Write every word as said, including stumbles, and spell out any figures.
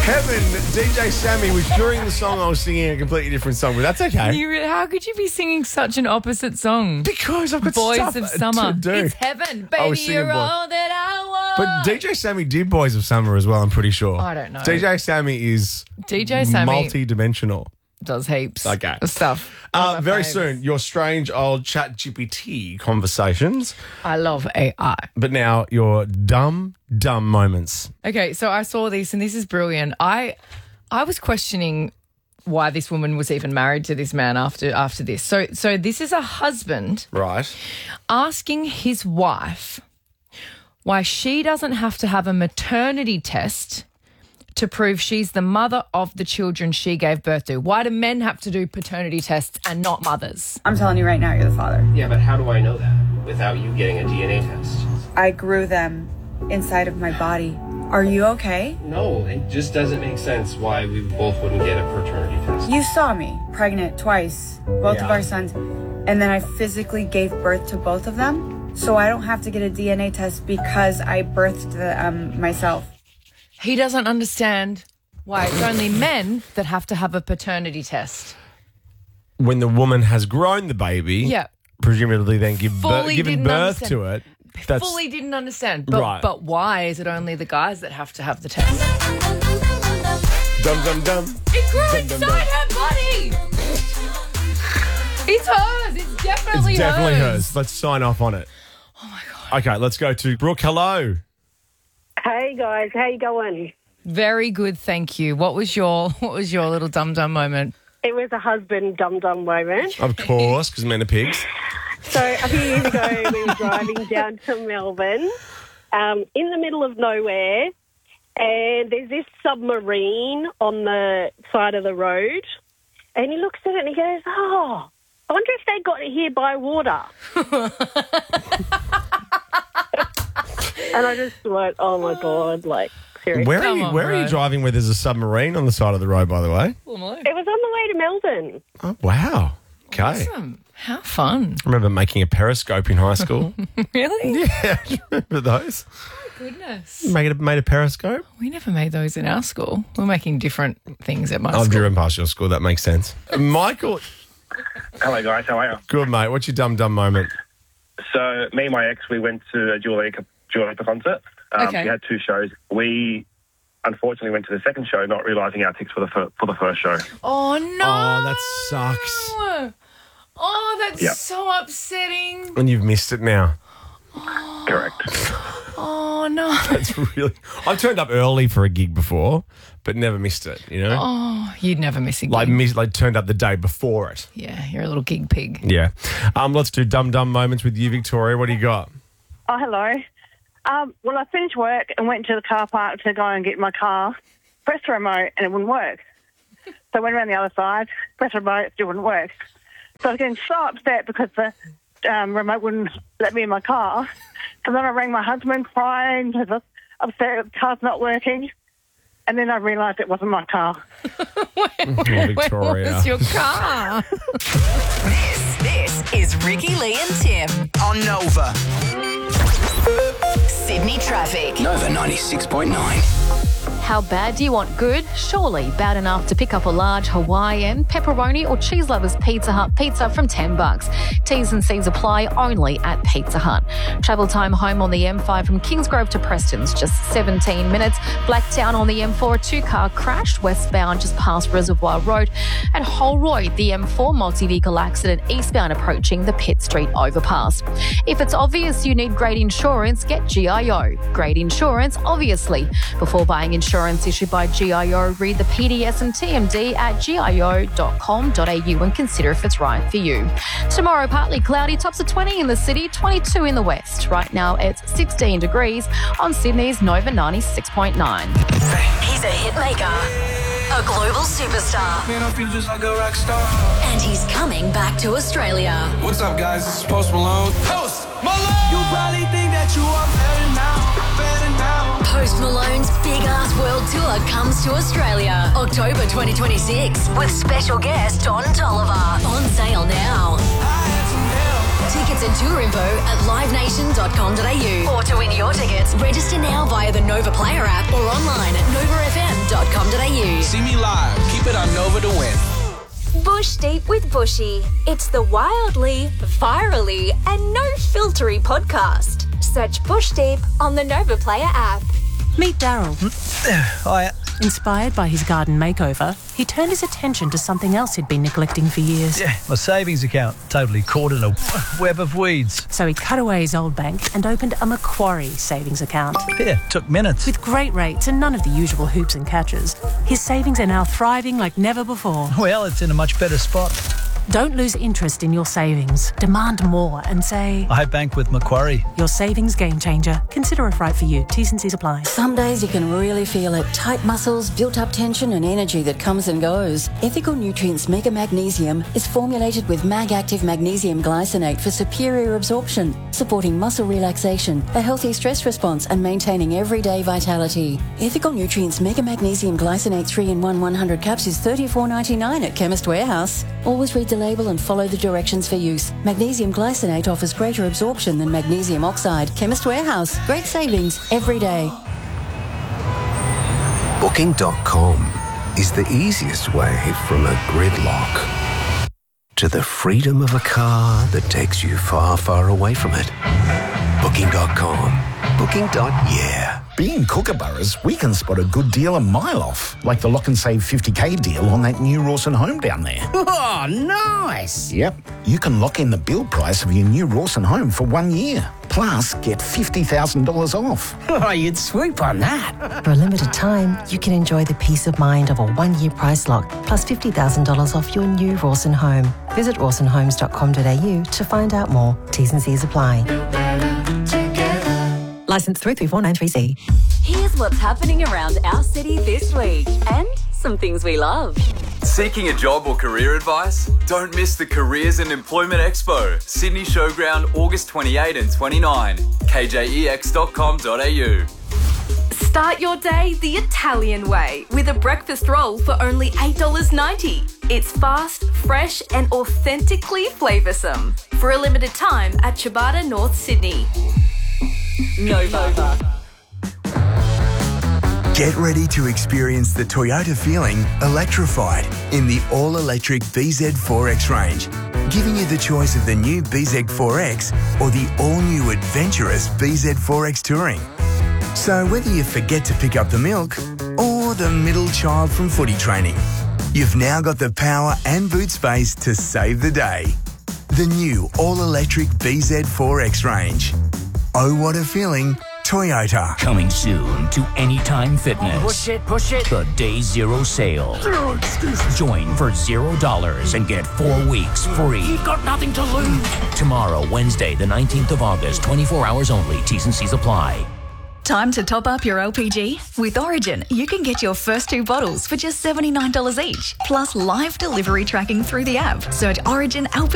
Heaven, D J Sammy was during the song I was singing a completely different song, but that's okay. You, re- how could you be singing such an opposite song? Because I've got Boys stuff of Summer. to do. It's heaven, I was baby. singing You're Boy- all that I want. But D J Sammy did Boys of Summer as well, I'm pretty sure. I don't know. D J Sammy is D J Sammy multi-dimensional. does heaps Okay. of stuff. Uh, One of my very faves. soon, your strange old chat G P T conversations, I love A I. but now your dumb, dumb moments. Okay, so I saw this and this is brilliant. I I was questioning why this woman was even married to this man after after this. So so this is a husband Right. asking his wife why she doesn't have to have a maternity test to prove she's the mother of the children she gave birth to. Why do men have to do paternity tests and not mothers? I'm telling you right now, you're the father. Yeah, but how do I know that without you getting a D N A test? I grew them inside of my body. Are you okay? No, it just doesn't make sense why we both wouldn't get a paternity test. You saw me pregnant twice, both of Yeah. our sons, and then I physically gave birth to both of them. So I don't have to get a D N A test because I birthed the, um, myself. He doesn't understand why it's only men that have to have a paternity test. When the woman has grown the baby, Yeah. presumably then give bir- Fully given didn't birth understand. to it. That's Fully didn't understand. But, Right. but why is it only the guys that have to have the test? dum dum dum. It grew Dum, inside dum, dum. her body. It's hers. It's definitely It's definitely hers. hers. Let's sign off on it. Oh my god. Okay, let's go to Brooke. Hello. Hey guys, how you going? Very good, thank you. What was your What was your little dum dum moment? It was a husband dum dum moment. Of course, because men are pigs. So a few years ago, we were driving down to Melbourne, um, in the middle of nowhere, and there's this submarine on the side of the road, and he looks at it and he goes, "Oh, I wonder if they got it here by water." And I just went, "Oh my god!" Like seriously. Where are Come you? on, where are you bro. driving where there's a submarine on the side of the road? By the way. It was on the way to Melbourne. Oh wow. Okay. Awesome. How fun. I remember making a periscope in high school. Really? Yeah, do you remember those? Goodness. Made a, made a periscope? We never made those in our school. We're making different things at my I've school. driven past your school. That makes sense. Michael, Hello, guys. How are you? good mate. What's your dumb dumb moment? So, me and my ex, we went to a Dua Lipa, Dua Lipa concert. Um, Okay. She had two shows. We unfortunately went to the second show, not realising our tickets for the fir- for the first show. Oh, no. Oh, that sucks. Oh, that's Yeah. so upsetting. And you've missed it now. Correct. Oh, no. It's really. I've turned up early for a gig before, but never missed it. You know, Oh, you'd never miss a gig. like miss, like turned up the day before it. Yeah, you're a little gig pig. Yeah. Um. Let's do dumb dumb moments with you, Victoria. What do you got? Oh, hello. Um, well, I finished work and went to the car park to go and get my car, pressed the remote, and it wouldn't work. So I went around the other side, pressed the remote, it still wouldn't work. So I was getting so upset because the um, remote wouldn't let me in my car. So then I rang my husband crying because I was upset the car's not working. And then I realised it wasn't my car. Oh, Victoria. Where was your car? This, this is Ricky, Lee and Tim On Nova. Sydney Traffic. Nova ninety-six point nine. How bad do you want good? Surely bad enough to pick up a large Hawaiian, pepperoni or cheese lovers Pizza Hut pizza from ten bucks. T's and C's apply only at Pizza Hut. Travel time home on the M five from Kingsgrove to Preston's just seventeen minutes. Blacktown on the M four, a two-car crash westbound just past Reservoir Road. At Holroyd, the M four multi-vehicle accident eastbound approaching the Pitt Street overpass. If it's obvious you need great insurance, get G I O. Great insurance, obviously. Before buying insurance issued by G I O, read the P D S and T M D at G I O dot com dot A U and consider if it's right for you. Tomorrow, partly cloudy, tops of twenty in the city, twenty-two in the west. Right now, it's sixteen degrees on Sydney's Nova ninety-six point nine. He's a hit maker, a global superstar, Man, I feel just like a rock star. and he's coming back to Australia. What's up, guys? This is Post Malone. Post Malone! You probably think that you are better now, better now. Post Malone's big ass world tour comes to Australia October twenty twenty-six with special guest Don Tolliver. On sale now. Tickets and tour info at live nation dot com dot A U. Or to win your tickets, register now via the Nova Player app or online at nova f m dot com dot a u. See me live. Keep it on Nova to win. Bush Deep with Bushy. It's the wildly, virally, and no-filtery podcast. Search Bush Deep on the Nova Player app. Meet Daryl. Hi. Inspired by his garden makeover, he turned his attention to something else he'd been neglecting for years. Yeah, my savings account totally caught in a web of weeds. So he cut away his old bank and opened a Macquarie savings account. Yeah, took minutes. With great rates and none of the usual hoops and catches, his savings are now thriving like never before. Well, it's in a much better spot. Don't lose interest in your savings. Demand more and say, I bank with Macquarie. Your savings game changer. Consider if right for you. T's and C's apply. Some days you can really feel it. Tight muscles, built-up tension and energy that comes and goes. Ethical Nutrients Mega Magnesium is formulated with Mag-Active Magnesium Glycinate for superior absorption, supporting muscle relaxation, a healthy stress response and maintaining everyday vitality. Ethical Nutrients Mega Magnesium Glycinate three in one one hundred caps is thirty-four ninety-nine at Chemist Warehouse. Always read the label and follow the directions for use. Magnesium glycinate offers greater absorption than magnesium oxide. Chemist Warehouse. Great savings every day. Booking dot com is the easiest way from a gridlock to the freedom of a car that takes you far, far away from it. Booking dot com. Booking. Yeah. Being Kookaburras, we can spot a good deal a mile off, like the lock and save fifty K deal on that new Rawson home down there. Oh, nice. Yep, you can lock in the build price of your new Rawson home for one year, plus get fifty thousand dollars off. Oh, you'd swoop on that. For a limited time, you can enjoy the peace of mind of a one-year price lock, plus fifty thousand dollars off your new Rawson home. Visit rawson homes dot com dot a u to find out more. T's and C's apply. Licence three three four nine three C. Here's what's happening around our city this week and some things we love. Seeking a job or career advice? Don't miss the Careers and Employment Expo, Sydney Showground, August twenty-eighth and twenty-ninth. k j e x dot com dot a u. Start your day the Italian way with a breakfast roll for only eight dollars ninety. It's fast, fresh and authentically flavoursome. For a limited time at Ciabatta, North Sydney. Nova. Get ready to experience the Toyota feeling electrified in the all-electric B Z four X range, giving you the choice of the new B Z four X or the all-new adventurous B Z four X Touring. So whether you forget to pick up the milk or the middle child from footy training, you've now got the power and boot space to save the day. The new all-electric B Z four X range. Oh, what a feeling, Toyota. Coming soon to Anytime Fitness. Push it, push it. The Day Zero Sale. Zero excuses. Join for zero dollars and get four weeks free. You've got nothing to lose. Tomorrow, Wednesday, the nineteenth of August, twenty-four hours only. T's and C's apply. Time to top up your L P G? With Origin, you can get your first two bottles for just seventy-nine dollars each, plus live delivery tracking through the app. Search Origin L P G